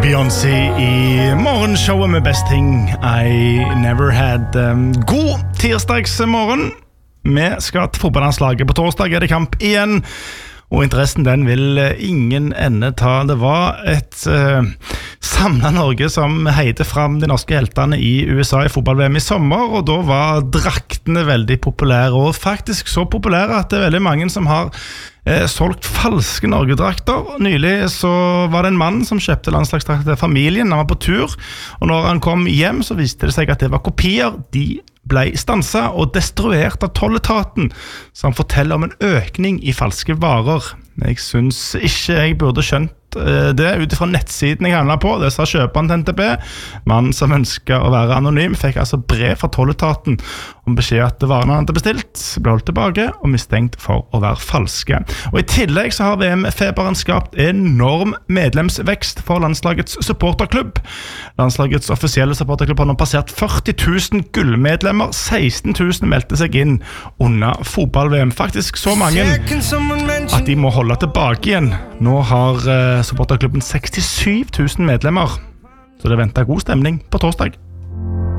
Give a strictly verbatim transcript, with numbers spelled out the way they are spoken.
Beyoncé i morgenshowet med Best Thing I Never Had. God tirsdagsmorgen. Vi skal til fotballandslaget. På torsdag er det kamp igjen, og interessen den vil ingen ende ta. Det var et uh, samlet Norge som heide fram de norske heltene i U S A i fotball-V M i sommer, og da var draktene veldig populære, og faktisk så populære at det er veldig mange som har eh, solgt falske Norge-drakter. Nylig så var det en mann som kjøpte landslagsdrakt til familien. Han var på tur, og når han kom hjem så viste det seg at det var kopier. De ble stanset og destruert av tolletaten, som forteller om en økning i falske varer. Jeg synes ikke jeg burde skjønt det utifra nettsiden jeg handlet på. Det sa kjøperen til N T B. Mannen som ønsket å være anonym fikk altså brev fra tolletaten om beskjed at varene han hadde bestilt ble holdt tilbake og mistenkt for å være falske. Og i tillegg så har V M-feberen skapt enorm medlemsvekst for landslagets supporterklubb. Landslagets offisielle supporterklubb har nå passert førti tusen gullmedlemmer. seksten tusen meldte seg inn under fotball-V M. Faktisk så mange at de må holde tilbake igjen. Nå har uh, supporterklubben sekstisju tusen medlemmer, så det venter god stemning på torsdag.